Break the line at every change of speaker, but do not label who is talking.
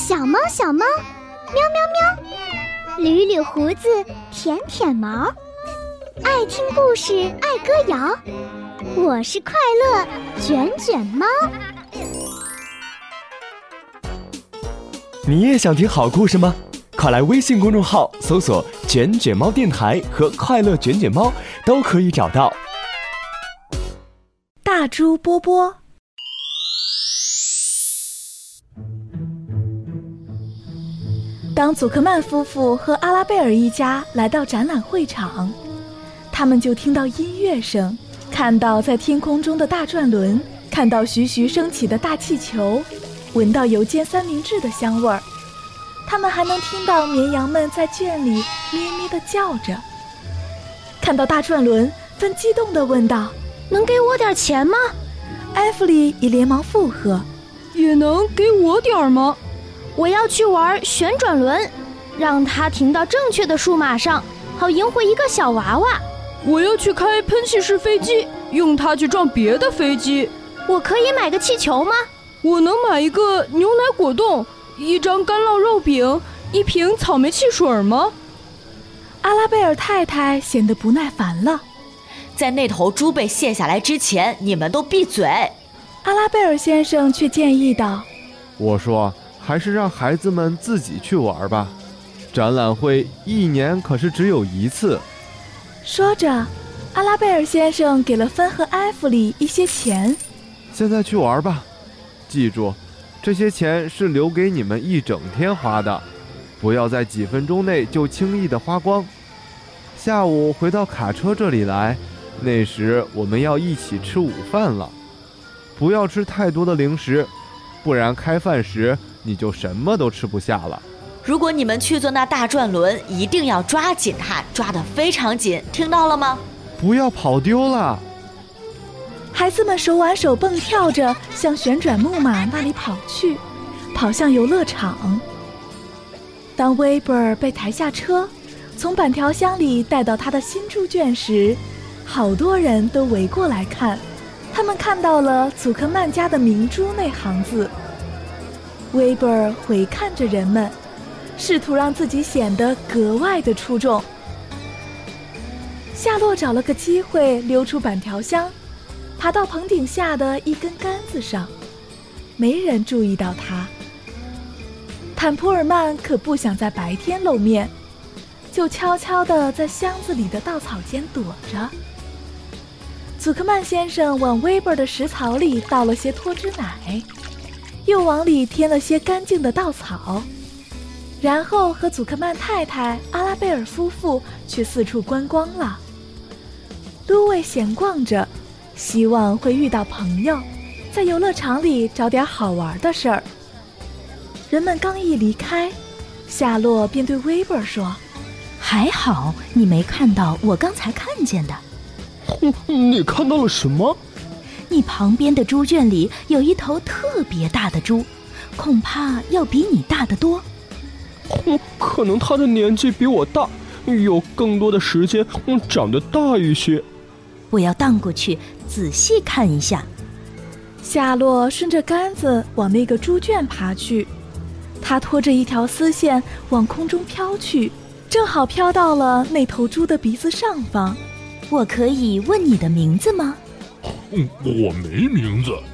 小猫小猫，喵喵喵，捋捋胡子，舔舔毛，爱听故事，爱歌谣。我是快乐卷卷猫。
你也想听好故事吗？快来微信公众号搜索卷卷猫电台和快乐卷卷猫，都可以找到。
大猪波波。当祖克曼夫妇和阿拉贝尔一家来到展览会场，他们就听到音乐声，看到在天空中的大转轮，看到徐徐升起的大气球，闻到油煎三明治的香味儿。他们还能听到绵羊们在圈里咩咩地叫着。看到大转轮，芬激动地问道：“
能给我点钱吗？”
艾弗里也连忙附和：“
也能给我点吗？
我要去玩旋转轮，让它停到正确的数码上，好赢回一个小娃娃。
我要去开喷气式飞机，用它去撞别的飞机。
我可以买个气球吗？
我能买一个牛奶果冻，一张干酪肉饼，一瓶草莓汽水吗？”
阿拉贝尔太太显得不耐烦了。
在那头猪被卸下来之前，你们都闭嘴。
阿拉贝尔先生却建议道：“
我说，还是让孩子们自己去玩吧，展览会一年可是只有一次。”
说着，阿拉贝尔先生给了芬和艾弗里一些钱。
现在去玩吧，记住，这些钱是留给你们一整天花的，不要在几分钟内就轻易的花光。下午回到卡车这里来，那时我们要一起吃午饭了。不要吃太多的零食，不然开饭时你就什么都吃不下了。
如果你们去坐那大转轮，一定要抓紧它，抓得非常紧，听到了吗？
不要跑丢了。
孩子们手挽手蹦跳着向旋转木马那里跑去，跑向游乐场。当威伯尔被抬下车，从板条箱里带到他的新猪圈时，好多人都围过来看。他们看到了祖克曼家的明珠那行字。威伯尔回看着人们，试图让自己显得格外的出众。夏洛找了个机会溜出板条箱，爬到棚顶下的一根杆子上，没人注意到他。坦普尔曼可不想在白天露面，就悄悄地在箱子里的稻草间躲着。祖克曼先生往威伯的食槽里倒了些脱脂奶，又往里添了些干净的稻草，然后和祖克曼太太、阿拉贝尔夫妇去四处观光了。都尉闲逛着，希望会遇到朋友，在游乐场里找点好玩的事儿。人们刚一离开，夏洛便对威伯说：“
还好你没看到我刚才看见的。”
你看到了什么？
你旁边的猪圈里有一头特别大的猪，恐怕要比你大得多。
可能他的年纪比我大，有更多的时间，长得大一些。
我要荡过去仔细看一下。
夏洛顺着杆子往那个猪圈爬去，他拖着一条丝线往空中飘去，正好飘到了那头猪的鼻子上方。
我可以问你的名字吗？
我没名字，